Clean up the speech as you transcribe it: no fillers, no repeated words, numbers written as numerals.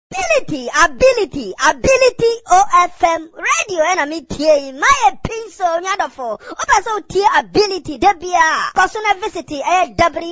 Ability, OFM, radio enemy TA, my pencil, nyadafo, opa so TA ability, debia, personal visit,